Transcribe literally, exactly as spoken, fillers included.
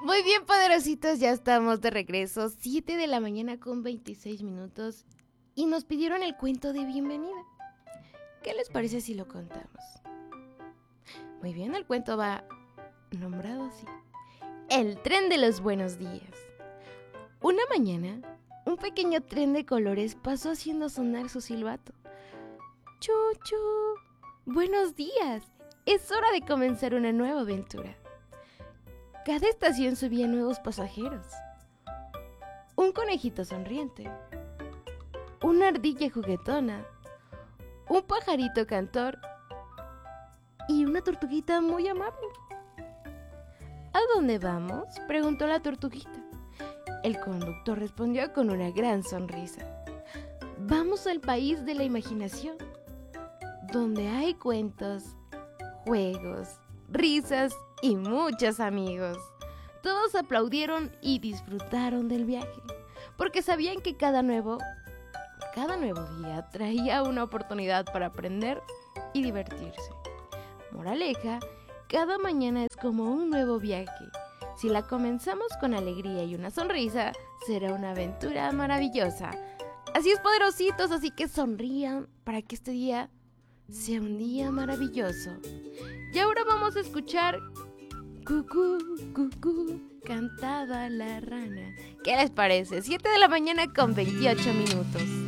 Muy bien, poderositos, ya estamos de regreso. siete de la mañana con veintiséis minutos. Y nos pidieron el cuento de bienvenida. ¿Qué les parece si lo contamos? Muy bien, el cuento va nombrado así: El tren de los buenos días. Una mañana, un pequeño tren de colores pasó haciendo sonar su silbato. ¡Chu, chu! ¡Buenos días! Es hora de comenzar una nueva aventura. Cada estación subía nuevos pasajeros. Un conejito sonriente, una ardilla juguetona, un pajarito cantor y una tortuguita muy amable. ¿A dónde vamos?, preguntó la tortuguita. El conductor respondió con una gran sonrisa. Vamos al país de la imaginación, donde hay cuentos, juegos, risas y muchos amigos. Todos aplaudieron y disfrutaron del viaje, porque sabían que cada nuevo, cada nuevo día traía una oportunidad para aprender y divertirse. Moraleja: cada mañana es como un nuevo viaje. Si la comenzamos con alegría y una sonrisa, será una aventura maravillosa. Así es, poderositos, así que sonrían para que este día sea un día maravilloso. Y ahora vamos a escuchar Cucú, cucú, cantaba la rana. ¿Qué les parece? siete de la mañana con veintiocho minutos.